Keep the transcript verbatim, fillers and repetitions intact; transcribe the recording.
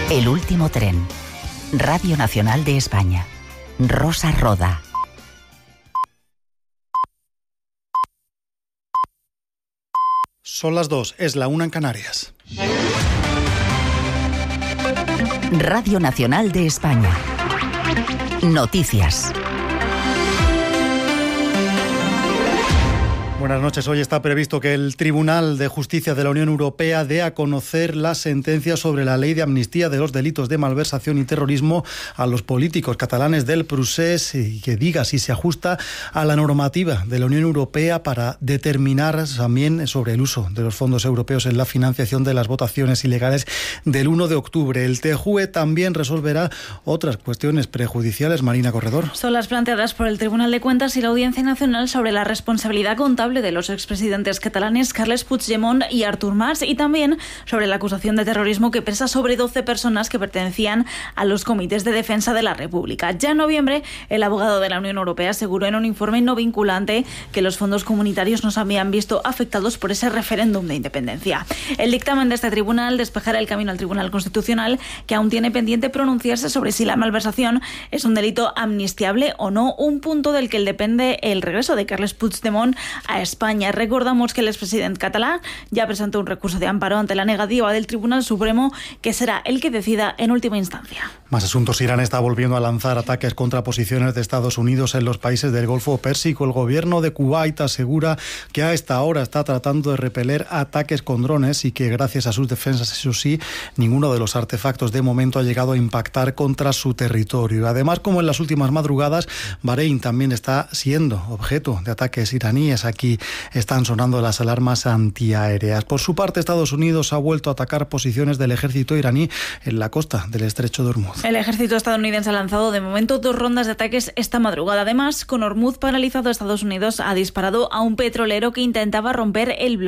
El último tren. Radio Nacional de España. Rosa Roda. Son las dos, es la una en Canarias. Radio Nacional de España. Noticias. Buenas noches. Hoy está previsto que el Tribunal de Justicia de la Unión Europea dé a conocer la sentencia sobre la ley de amnistía de los delitos de malversación y terrorismo a los políticos catalanes del Procés y que diga si se ajusta a la normativa de la Unión Europea para determinar también sobre el uso de los fondos europeos en la financiación de las votaciones ilegales del uno de octubre. El T J U E también resolverá otras cuestiones prejudiciales. Marina Corredor. Son las planteadas por el Tribunal de Cuentas y la Audiencia Nacional sobre la responsabilidad contable de los expresidentes catalanes Carles Puigdemont y Artur Mas, y también sobre la acusación de terrorismo que pesa sobre doce personas que pertenecían a los comités de defensa de la República. Ya en noviembre, el abogado de la Unión Europea aseguró en un informe no vinculante que los fondos comunitarios no se habían visto afectados por ese referéndum de independencia. El dictamen de este tribunal despejará el camino al Tribunal Constitucional, que aún tiene pendiente pronunciarse sobre si la malversación es un delito amnistiable o no, un punto del que depende el regreso de Carles Puigdemont a España. Recordamos que el expresidente catalán ya presentó un recurso de amparo ante la negativa del Tribunal Supremo, que será el que decida en última instancia. Más asuntos. Irán está volviendo a lanzar ataques contra posiciones de Estados Unidos en los países del Golfo Pérsico. El gobierno de Kuwait asegura que a esta hora está tratando de repeler ataques con drones y que gracias a sus defensas, eso sí, ninguno de los artefactos de momento ha llegado a impactar contra su territorio. Además, como en las últimas madrugadas, Bahrein también está siendo objeto de ataques iraníes. Aquí están sonando las alarmas antiaéreas. Por su parte, Estados Unidos ha vuelto a atacar posiciones del ejército iraní en la costa del estrecho de Hormuz. El ejército estadounidense ha lanzado de momento dos rondas de ataques esta madrugada. Además, con Hormuz paralizado, Estados Unidos ha disparado a un petrolero que intentaba romper el bloqueo